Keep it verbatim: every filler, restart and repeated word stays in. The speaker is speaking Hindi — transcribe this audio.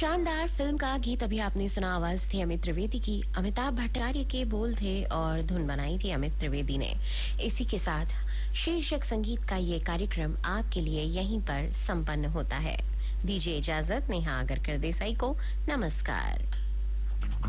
शानदार फिल्म का गीत अभी आपने सुना। आवाज थी अमित त्रिवेदी की, अमिताभ भट्टाचार्य के बोल थे और धुन बनाई थी अमित त्रिवेदी ने। इसी के साथ शीर्षक संगीत का ये कार्यक्रम आपके लिए यहीं पर संपन्न होता है। दीजिए इजाजत नेहा आगरकर देसाई को। नमस्कार।